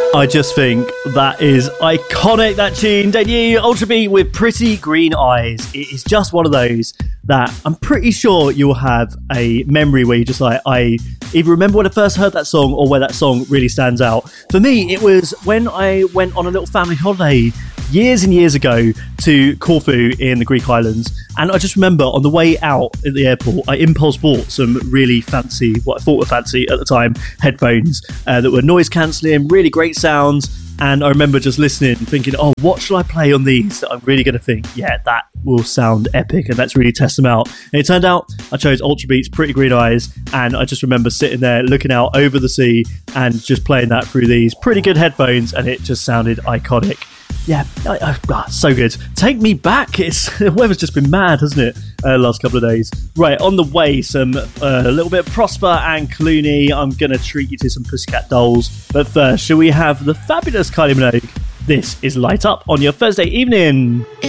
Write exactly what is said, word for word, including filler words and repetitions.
I just think that is iconic, that tune. Don't you? Ultra Beat with Pretty Green Eyes. It is just one of those that I'm pretty sure you'll have a memory where you just like, I either remember when I first heard that song or where that song really stands out. For me, it was when I went on a little family holiday years and years ago to Corfu in the Greek islands, and I just remember on the way out at the airport I impulse bought some really fancy, what I thought were fancy at the time, headphones uh, that were noise cancelling, really great sounds. And I remember just listening and thinking, oh, what should I play on these that I'm really going to think, yeah, that will sound epic and let's really test them out. And it turned out I chose Ultra Beat's Pretty Green Eyes, and I just remember sitting there looking out over the sea and just playing that through these pretty good headphones, and it just sounded iconic. Yeah, I, I, ah, so good. Take me back. It's the weather's just been mad, hasn't it? Uh, last couple of days. Right, on the way, some uh, a little bit of Prosper and Clooney. I'm going to treat you to some Pussycat Dolls. But first, shall we have the fabulous Kylie Minogue? This is Light Up on your Thursday evening.